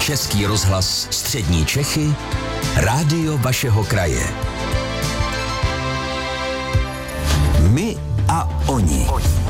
Český rozhlas Střední Čechy, rádio vašeho kraje. My a oni.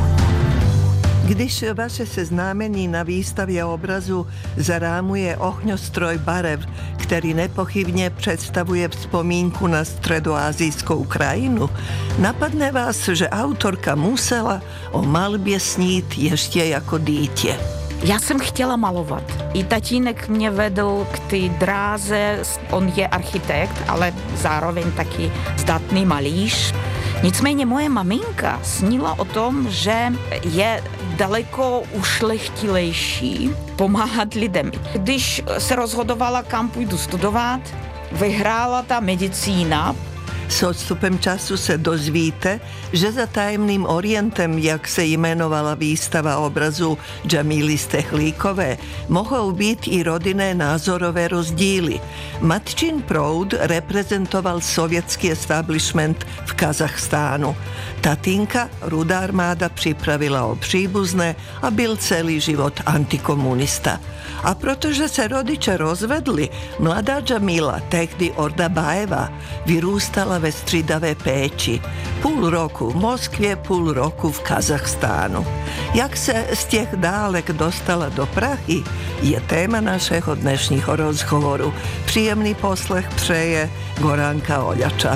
Když vaše seznámení na výstavě obrazu zarámuje ohňostroj barev, který nepochybně představuje vzpomínku na středoasijskou krajinu, napadne vás, že autorka musela o malbě snít ještě jako dítě. Já jsem chtěla malovat. I tatínek mě vedl k té dráze, on je architekt, ale zároveň taky zdatný malíř. Nicméně moje maminka snila o tom, že je daleko ušlechtilejší pomáhat lidem. Když se rozhodovala, kam půjdu studovat, vyhrála ta medicína. S odstupem času se dozvíte, že za tajemným orientem, jak se jmenovala výstava obrazu Džamily Stehlíkové, mohou být i rodinné názorové rozdíly. Matčin proud reprezentoval sovětský establishment v Kazachstánu. Tatínka rudá armáda připravila o příbuzné a byl celý život antikomunista. A protože se rodiče rozvedli, mladá Džamila, tehdy Ordabajeva, vyrůstala ve střídavé péči. Půl roku v Moskvě, půl roku v Kazachstánu. Jak se z těch dálek dostala do Prahy, je téma našeho dnešního rozhovoru. Příjemný poslech přeje Goranka Oljača.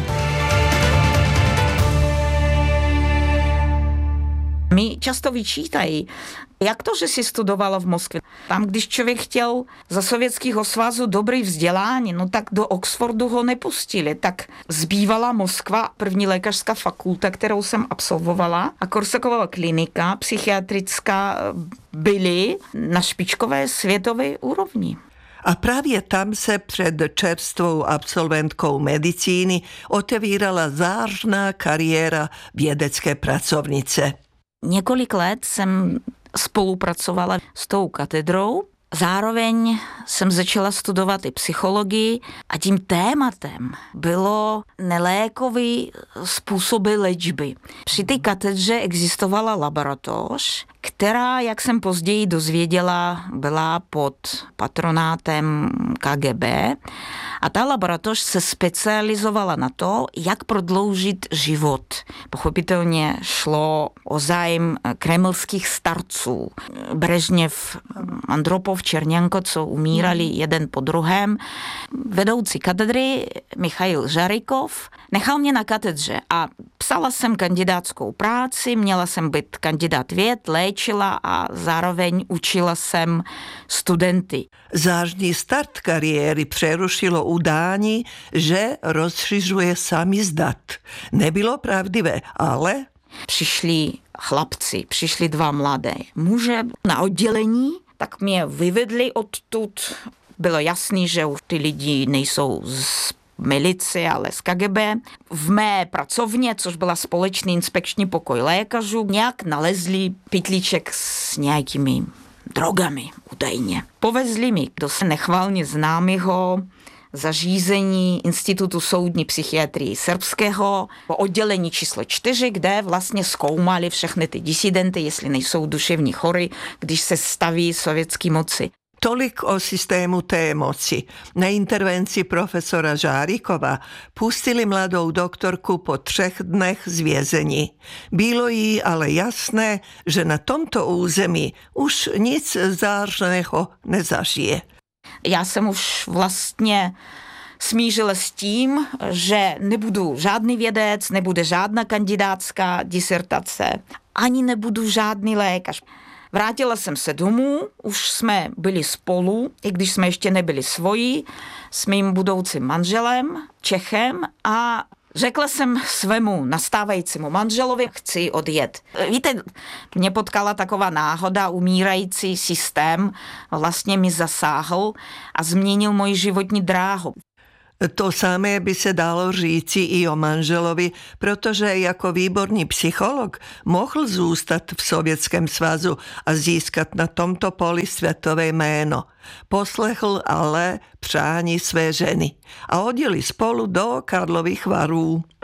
Mi často vyčítají, jak to, že si studovala v Moskvě. Tam, když člověk chtěl za Sovětského svazu dobrý vzdělání, no tak do Oxfordu ho nepustili. Tak zbývala Moskva, první lékařská fakulta, kterou jsem absolvovala, a Korsakova klinika psychiatrická byly na špičkové světové úrovni. A právě tam se před čerstvou absolventkou medicíny otevírala zářná kariéra vědecké pracovnice. Několik let jsem spolupracovala s tou katedrou, zároveň jsem začala studovat i psychologii a tím tématem bylo nelékový způsoby léčby. Při té katedře existovala laboratoř, která, jak jsem později dozvěděla, byla pod patronátem KGB a ta laboratoř se specializovala na to, jak prodloužit život. Pochopitelně šlo o zájem kremlských starců. Brežněv, Andropov, Černěnko, co umírali jeden po druhém. Vedoucí katedry Michail Žarikov nechal mě na katedře a psala jsem kandidátskou práci, měla jsem být kandidát věd, léčila a zároveň učila jsem studenty. Zářný start kariéry přerušilo udání, že rozšiřuje samizdat. Nebylo pravdivé, ale... Přišli chlapci, přišli dva mladé muže na oddělení, tak mě vyvedli odtud. Bylo jasný, že už ty lidi nejsou z milici, ale z KGB. V mé pracovně, což byla společný inspekční pokoj lékařů, nějak nalezli pytlíček s nějakými drogami údajně. Povezli mi do nechvalně známého zařízení Institutu soudní psychiatrie srbského po oddělení číslo 4, kde vlastně zkoumali všechny ty disidenty, jestli nejsou duševní chory, když se staví sovětský moci. Tolik o systému té moci. Na intervenci profesora Žárikova pustili mladou doktorku po 3 dnech z vězení. Bylo jí ale jasné, že na tomto území už nic zářného nezažije. Já jsem už vlastně smířila s tím, že nebudu žádný vědec, nebude žádná kandidátská disertace, ani nebudu žádný lékař. Vrátila jsem se domů, už jsme byli spolu, i když jsme ještě nebyli svoji, s mým budoucím manželem, Čechem, a řekla jsem svému nastávajícímu manželovi, chci odjet. Víte, mě potkala taková náhoda, umírající systém vlastně mi zasáhl a změnil moji životní dráhu. To samé by se dalo říci i o manželovi, protože jako výborný psycholog mohl zůstat v Sovětském svazu a získat na tomto poli světové jméno. Poslechl ale přání své ženy a odjeli spolu do Karlových Varů.